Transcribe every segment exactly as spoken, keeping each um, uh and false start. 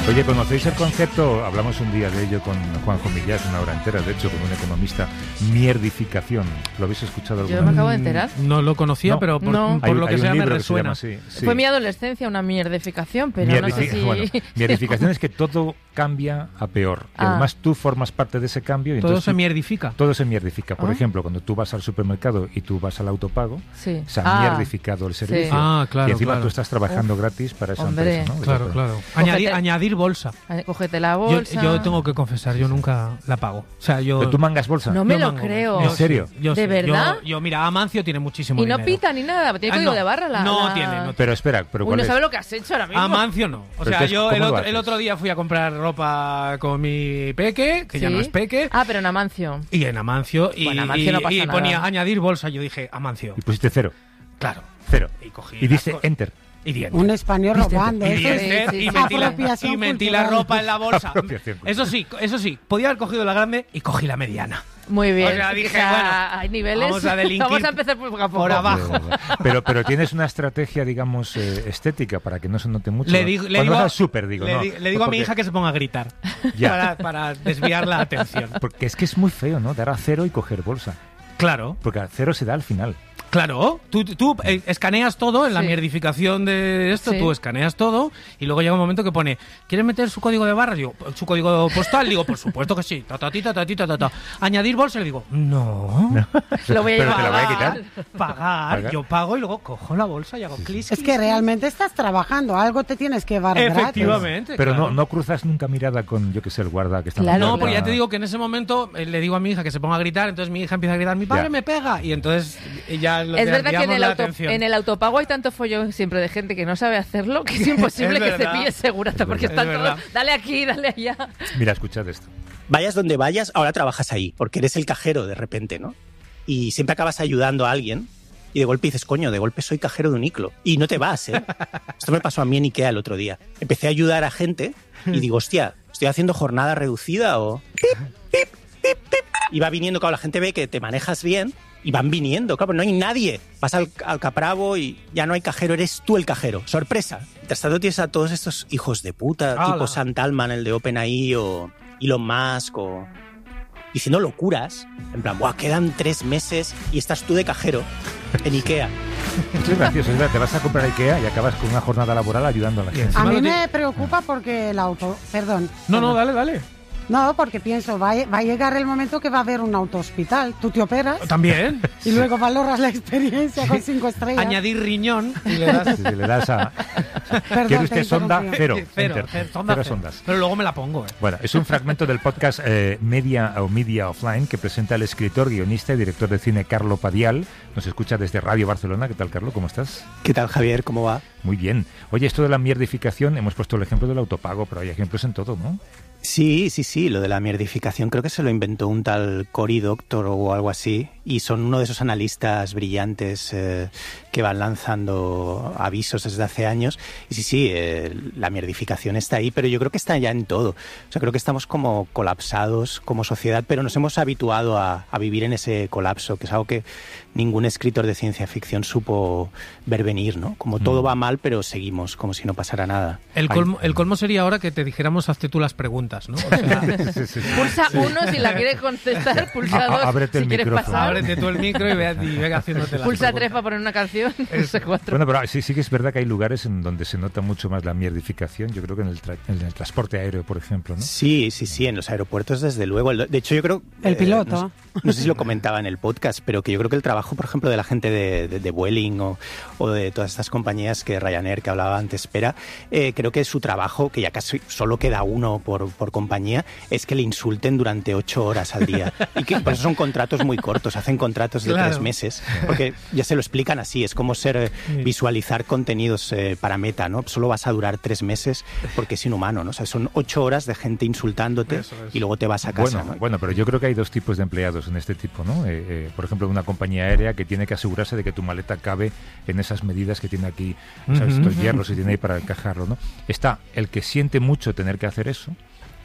Oye, ¿conocéis el concepto? Hablamos un día de ello con Juanjo Millás, una hora entera, de hecho, con un economista, mierdificación. ¿Lo habéis escuchado alguna vez? Yo me acabo de enterar. No lo conocía, no, pero por, no. por hay, lo que hay sea me Que resuena. se llama así, sí. Fue mi adolescencia una mierdificación, pero Mierdific- no sé si... Bueno, mierdificación es que todo cambia a peor. Y Ah. además tú formas parte de ese cambio. Y Todo entonces se tú- mierdifica. Todo se mierdifica. Por Ah. ejemplo, cuando tú vas al supermercado y tú vas al autopago, Sí. se ha Ah. mierdificado el servicio. Sí. Ah, claro, Y encima claro. tú estás trabajando Uf. gratis para esa Hombre. empresa, ¿no? Claro, claro. Añadir, Cógete- añadir bolsa. Cógete la Yo, bolsa... yo tengo que confesar, yo nunca la pago. O sea, yo... ¿Pero tú mangas bolsa? No me yo lo mango. creo. ¿En serio? Yo ¿De sí. verdad? Yo, yo, mira, Amancio tiene muchísimo Y no dinero. pita ni nada, tiene Ah, código no. de barra la... No la- tiene, no tiene. Pero espera, pero Uy, ¿cuál no es? sabe lo que has hecho ahora mismo. Amancio no. O Pero sea, entonces, yo ¿cómo el lo otro, haces? el otro día fui a comprar ropa con mi peque, que ya ¿Sí? no es peque, Ah, pero en Amancio. y en Amancio, y, Bueno, Amancio no y- pasa y nada. ponía añadir bolsa. Yo dije, Amancio. Y pusiste cero. Claro. Cero. Y cogí Y las dice co- enter. Y diez. Un español robando. Y, Eso es diez, sí, y sí. metí, la, Apropiación y metí la cultural. ropa en la bolsa. Apropiación cultural. Eso sí, eso sí, podía haber cogido la grande y cogí la mediana. Muy bien. O sea, dije, O sea, bueno, hay niveles. vamos a delinquir Vamos a empezar poco a poco. por abajo. Pero, pero tienes una estrategia, digamos, eh, estética para que no se note mucho. Le digo, le Cuando digo, vas al súper, digo, le, no. di- le digo a mi Porque- hija que se ponga a gritar Ya. para, para desviar la atención. Porque es que es muy feo, ¿no? Dar a cero y coger bolsa. Claro, Porque a cero se da al final. claro. Tú, tú eh, escaneas todo en la Sí. mierdificación de esto, Sí. tú escaneas todo y luego llega un momento que pone, ¿quieres meter su código de barras? Digo, ¿su código postal? Digo, por supuesto que sí. Ta, ta, ti, ta, ta, ti, ta, ta, ta. Añadir bolsa, le digo, no. Lo voy a Pero llevar. te la voy a quitar. Pagar. Pagar. Yo pago y luego cojo la bolsa y hago clic. Es que realmente estás trabajando, algo te tienes que dar gratis. Efectivamente. Pero claro. no, no cruzas nunca mirada con, yo que sé, el guarda que está... Claro, en la No, puerta. porque ya te digo que en ese momento eh, le digo a mi hija que se ponga a gritar, entonces mi hija empieza a gritar, mi padre Ya. me pega, y entonces ya lo Es verdad que en desviamos el, la auto- atención. en el autopago hay tanto follón siempre de gente que no sabe hacerlo que es imposible Es que se verdad. pille segurata porque Es están todos, verdad. dale aquí, dale allá. Mira, escuchad esto. Vayas donde vayas, ahora trabajas ahí, porque eres el cajero de repente, ¿no? Y siempre acabas ayudando a alguien y de golpe dices, coño, de golpe soy cajero de un Uniqlo. Y no te vas, ¿eh? Esto me pasó a mí en Ikea el otro día. Empecé a ayudar a gente y digo, hostia, ¿estoy haciendo jornada reducida o...? Pip, pip, pip, pip. Y va viniendo, claro, la gente ve que te manejas bien y van viniendo, claro, no hay nadie. Vas al, al Capravo y ya no hay cajero, eres tú el cajero. ¡Sorpresa! Mientras tanto tienes a todos estos hijos de puta, ¡Hala! tipo Sam Altman, el de OpenAI, o Elon Musk, o... diciendo locuras, en plan, buah, quedan tres meses y estás tú de cajero en Ikea. Esto es gracioso, es verdad, te vas a comprar a Ikea y acabas con una jornada laboral ayudando a la gente. A mí Encima lo me preocupa porque el auto... Perdón. No, no, perdón. dale, dale. No, porque pienso, va a, va a llegar el momento que va a haber un autohospital. Tú te operas También. y luego valoras la experiencia con cinco estrellas. Añadir riñón y le das... Si le das a... Perdón, ¿Quiere te usted sonda? interrumpí. Cero. Cero, Enter. cero, sonda Cero cero. sondas. Pero luego me la pongo, eh. Bueno, es un fragmento del podcast eh, Media o Media Offline que presenta el escritor, guionista y director de cine Carlo Padial. Nos escucha desde Radio Barcelona. ¿Qué tal, Carlo? ¿Cómo estás? ¿Qué tal, Javier? ¿Cómo va? Muy bien. Oye, esto de la mierdificación, hemos puesto el ejemplo del autopago, pero hay ejemplos en todo, ¿no? Sí, sí, sí, lo de la mierdificación creo que se lo inventó un tal Cory Doctor o algo así, y son uno de esos analistas brillantes eh, que van lanzando avisos desde hace años. Y sí, sí, eh, la mierdificación está ahí, pero yo creo que está ya en todo. O sea, creo que estamos como colapsados como sociedad, pero nos hemos habituado a, a vivir en ese colapso, que es algo que ningún escritor de ciencia ficción supo ver venir, ¿no? Como todo va mal, pero seguimos como si no pasara nada. El colmo, el colmo sería ahora que te dijéramos hazte tú las preguntas, ¿no? O sea, Sí, sí, sí. Pulsa uno si la quieres contestar, pulsa A- dos a- ábrete si el quieres micrófono. pasar, ábrete tú el micro y ve, y ve haciéndote las pulsa tres preguntas. para poner una canción, pulsa cuatro. Bueno, pero sí, sí que es verdad que hay lugares en donde se nota mucho más la mierdificación. Yo creo que en el, tra- en el transporte aéreo, por ejemplo, ¿no? Sí, sí, sí, en los aeropuertos desde luego. De hecho, yo creo... El eh, piloto. no, sé- no sé si lo comentaba en el podcast, pero que yo creo que el trabajo, por ejemplo, de la gente de, de, de Vueling o, o de todas estas compañías que Ryanair, que hablaba antes, espera, eh, creo que su trabajo, que ya casi solo queda uno por, por compañía, es que le insulten durante ocho horas al día. Y que por eso son contratos muy cortos, hacen contratos de Claro. tres meses, porque ya se lo explican así, es como ser eh, Sí. visualizar contenidos eh, para Meta, ¿no? Solo vas a durar tres meses porque es inhumano, ¿no? O sea, son ocho horas de gente insultándote Eso es. y luego te vas a casa, Bueno, ¿no? bueno, pero yo creo que hay dos tipos de empleados en este tipo, ¿no? Eh, eh, por ejemplo, una compañía aérea que tiene que asegurarse de que tu maleta cabe en esas medidas que tiene aquí, ¿sabes? Ujú. Estos hierros y tiene ahí para encajarlo, ¿no? Está el que siente mucho tener que hacer eso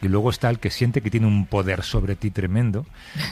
y luego está el que siente que tiene un poder sobre ti tremendo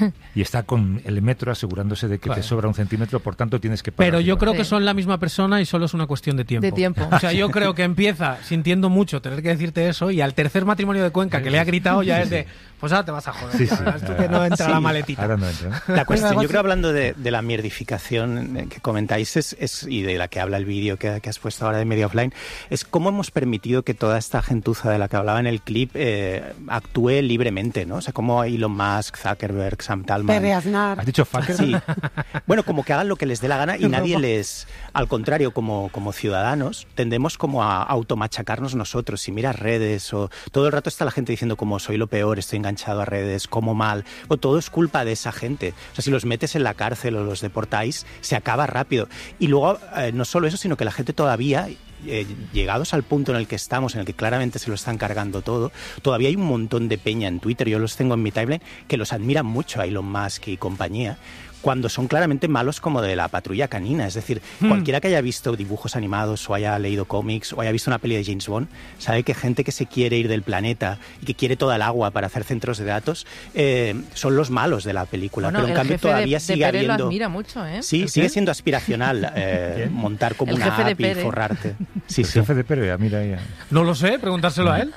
y está con el metro asegurándose de que Claro. te sobra un centímetro, por tanto tienes que pagar. Pero yo creo Sí. que son la misma persona y solo es una cuestión de tiempo. De tiempo. O sea, yo creo que empieza sintiendo mucho tener que decirte eso y al tercer matrimonio de Cuenca que le ha gritado ya es de, pues ahora te vas a joder. Sí, ya sí. verás tú que no entra Sí. la maletita. Ahora no entra, ¿no? La cuestión, Luego yo sí. creo, hablando de, de la mierdificación eh, que comentáis es, es- y de la que habla el vídeo que, que has puesto ahora de Media Offline, es cómo hemos permitido que toda esta gentuza de la que hablaba en el clip eh, actúe libremente, ¿no? O sea, cómo Elon Musk, Zuckerberg, Sam Talman... ¿Has Perreaznar. dicho fucker? Sí. Bueno, como que hagan lo que les dé la gana y nadie les... Al contrario, como, como ciudadanos, tendemos como a automachacarnos nosotros. Si miras redes o... Todo el rato está la gente diciendo como soy lo peor, estoy enganchado a redes, como mal. O todo es culpa de esa gente. O sea, si los metes en la cárcel o los deportáis, se acaba rápido. Y luego, eh, no solo eso, sino que la gente todavía... Eh, llegados al punto en el que estamos, en el que claramente se lo están cargando todo, todavía hay un montón de peña en Twitter, yo los tengo en mi timeline, que los admiran mucho a Elon Musk y compañía, cuando son claramente malos como de la Patrulla Canina. Es decir, Hmm. cualquiera que haya visto dibujos animados o haya leído cómics o haya visto una peli de James Bond, sabe que gente que se quiere ir del planeta y que quiere toda el agua para hacer centros de datos, eh, son los malos de la película. Bueno, Pero en el cambio jefe de- todavía de sigue Pérez lo habiendo... admira mucho, ¿eh? Sí, ¿El sigue qué? siendo aspiracional eh, ¿Quién? montar como El una jefe de app y Pérez. forrarte. Sí, El sí. jefe de Pérez, mira ahí. No lo sé, preguntárselo a él.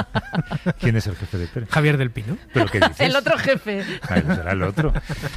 ¿Quién es el jefe de Pérez? Javier del Pino. ¿Pero qué dices? El otro jefe. Ay, no será el otro.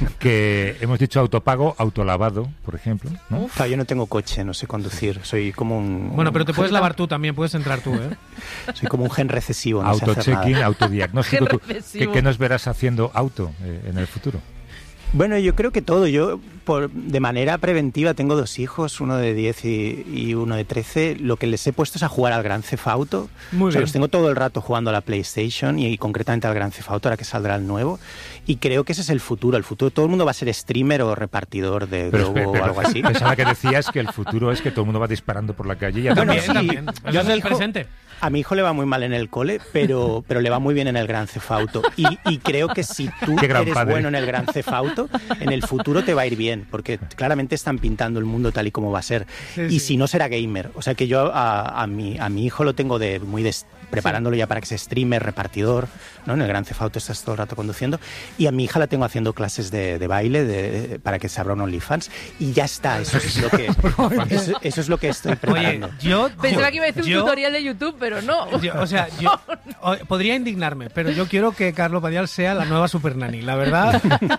Que hemos dicho autopago, autolavado, por ejemplo, ¿no? Claro, yo no tengo coche, no sé conducir. Soy como un... Bueno, pero te un puedes gen- lavar tú también, puedes entrar tú, ¿eh? Soy como un gen recesivo, no sé hacer Autochecking, nada. autodiagnóstico. Qué Tú- ¿Qué, recesivo. qué nos verás haciendo auto eh, en el futuro? Bueno, yo creo que todo. Yo, por, de manera preventiva, tengo dos hijos, uno de diez y, y uno de trece. Lo que les he puesto es a jugar al Gran Theft Auto. Muy O sea, bien. los tengo todo el rato jugando a la PlayStation y, y concretamente al Gran Theft Auto, ahora que saldrá el nuevo. Y creo que ese es el futuro. El futuro, todo el mundo va a ser streamer o repartidor de Pero, Globo pero- o algo así. Pensaba que decías que el futuro es que todo el mundo va disparando por la calle y ya Bueno, También, sí. también. Yo Eso a es mi el hijo- presente. A mi hijo le va muy mal en el cole, pero, pero le va muy bien en el Gran Theft Auto. Y, y creo que si tú Qué gran eres padre. bueno en el Gran Theft Auto, en el futuro te va a ir bien, porque claramente están pintando el mundo tal y como va a ser. Sí, y sí. si no, será gamer. O sea que yo a, a, mi, a mi hijo lo tengo de muy de, preparándolo ya para que sea streamer, repartidor, ¿no? En el Gran Theft Auto estás todo el rato conduciendo. Y a mi hija la tengo haciendo clases de, de baile de, de- para que se abra un OnlyFans. Y ya está, eso es lo que, eso, eso es lo que estoy Oye, preparando. yo... Pensaba que iba a decir un yo- tutorial de YouTube, pero no. yo- o sea, yo o- podría indignarme, pero yo quiero que Carlo Padial sea la nueva Super Nanny, la verdad.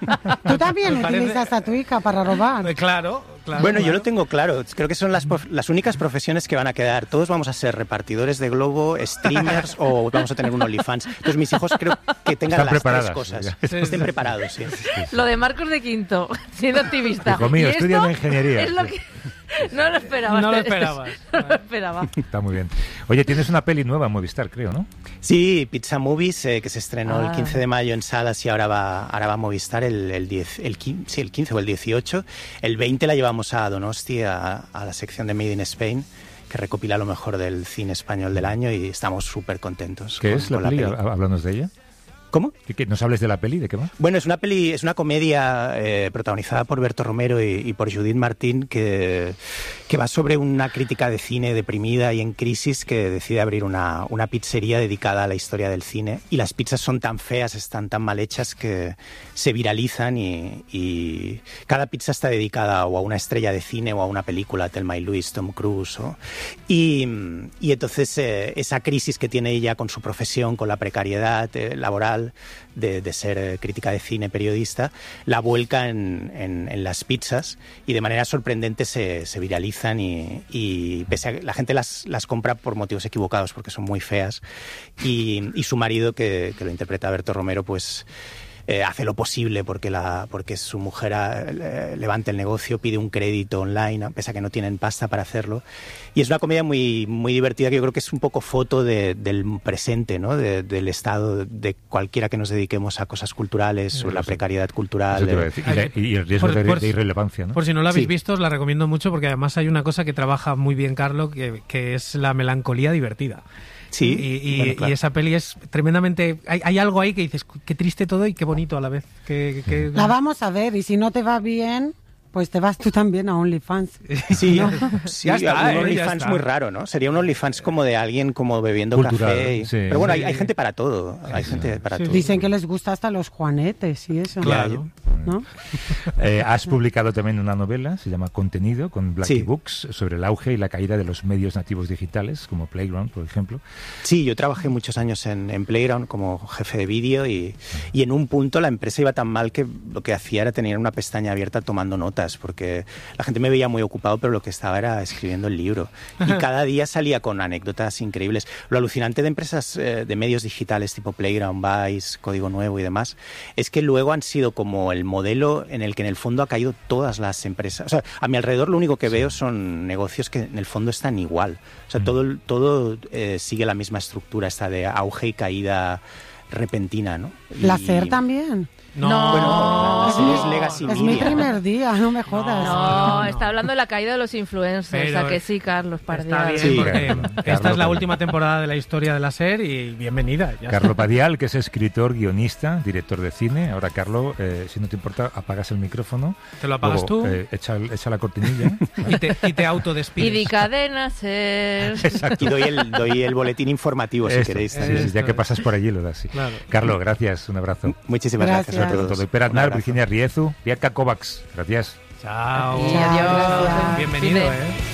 Tú también Me parece- utilizas a tu hija para robar. Eh, Claro, claro. Bueno, yo claro. lo tengo claro. Creo que son las, prof- las únicas profesiones que van a quedar. Todos vamos a ser repartidores de globo, streamers o vamos a tener un OnlyFans. Entonces mis hijos creo que tengan Están las preparadas, tres cosas. ya. Sí, Estén sí. preparados, sí. Lo de Marcos de Quinto, siendo activista. Hijo mío, Y estudia esto en ingeniería. Es lo que... No lo esperaba. No lo esperabas. No lo esperaba. Está muy bien. Oye, tienes una peli nueva en Movistar, creo, ¿no? Sí, Pizza Movies, eh, que se estrenó Ah. el quince de mayo en salas y ahora va, ahora va a Movistar el, el, diez, el, quince, sí, el quince o el dieciocho. El veinte la llevamos a Donosti, a, a la sección de Made in Spain, que recopila lo mejor del cine español del año y estamos súper contentos. ¿Qué con- es la con peli? Háblanos de ella. ¿Cómo? ¿Qué, qué, ¿Nos hables de la peli? ¿De qué va? Bueno, es una peli, es una comedia eh, protagonizada por Berto Romero y, y por Judith Martín que, que va sobre una crítica de cine deprimida y en crisis que decide abrir una, una pizzería dedicada a la historia del cine. Y las pizzas son tan feas, están tan mal hechas que se viralizan y, y cada pizza está dedicada o a una estrella de cine o a una película, Thelma y Louise, Tom Cruise. ¿o? Y, y entonces eh, esa crisis que tiene ella con su profesión, con la precariedad eh, laboral, De, de ser eh, crítica de cine, periodista, la vuelca en, en, en las pizzas y de manera sorprendente se, se viralizan y, y pese a que la gente las, las compra por motivos equivocados porque son muy feas y, y su marido, que, que lo interpreta Berto Romero, pues eh, hace lo posible porque, la, porque su mujer eh, levante el negocio, pide un crédito online, pese a que no tienen pasta para hacerlo. Y es una comedia muy, muy divertida que yo creo que es un poco foto de, del presente, ¿no? De, del estado de cualquiera que nos dediquemos a cosas culturales o la precariedad cultural. Eso te iba a eh, decir. Y, la- y el riesgo Por- de, por- de irrelevancia, ¿no? Por si no la habéis Sí. visto, os la recomiendo mucho porque además hay una cosa que trabaja muy bien Carlo, que, que es la melancolía divertida. Sí, Y, y- bueno, claro. y esa peli es tremendamente... Hay, hay algo ahí que dices, qué triste todo y qué bonito a la vez. Que, que- La vamos a ver y si no te va bien, Pues te vas tú también a OnlyFans. Sí, sí, Ya está, un ¿eh? Ya OnlyFans está. muy raro, ¿no? Sería un OnlyFans como de alguien como bebiendo Cultural, café. y- sí. Pero bueno, hay, Sí. hay gente para todo. Hay gente para Sí. todo. Dicen que les gusta hasta los juanetes y eso. Claro. ¿No? Eh, has publicado también una novela, se llama Contenido, con Blackie Sí. Books, sobre el auge y la caída de los medios nativos digitales, como Playground, por ejemplo. Sí, yo trabajé muchos años en, en Playground como jefe de vídeo y, y en un punto la empresa iba tan mal que lo que hacía era tener una pestaña abierta tomando notas, porque la gente me veía muy ocupado, pero lo que estaba era escribiendo el libro. Y cada día salía con anécdotas increíbles. Lo alucinante de empresas eh, de medios digitales tipo Playground, Vice, Código Nuevo y demás, es que luego han sido como el modelo en el que en el fondo ha caído todas las empresas. O sea, a mi alrededor lo único que veo son negocios que en el fondo están igual. O sea, todo, el- todo eh, sigue la misma estructura, esta de auge y caída repentina, ¿no? La Y- SER también. No, No. Bueno, la Es serie mi- es Legacy Es mi Media. primer día, no me jodas. No, no. está hablando de la caída de los influencers. Pero ¿A que sí, Carlos está Pardial? bien, Sí, porque Carlos, esta Carlos es la Padial. última temporada de la historia de la serie y bienvenida. ya Carlo está. Padial, que es escritor, guionista, director de cine. Ahora, Carlo, eh, si no te importa, apagas el micrófono. ¿Te lo apagas Luego, tú? eh, echa, el- echa la cortinilla. Y te, y te Y autodespides. di cadena ser. Y doy el, doy el boletín informativo si Esto, queréis. sí, también. sí, ya Esto que es. pasas por allí lo das. Sí. Claro. Carlo, gracias, un abrazo. Muchísimas gracias, Gracias. a todos. Todo. Per Un Aznar, abrazo. Virginia Riezu, Bianca Kovacs. Gracias. Chao. Y adiós. Gracias. Bienvenido, Cine. ¿eh?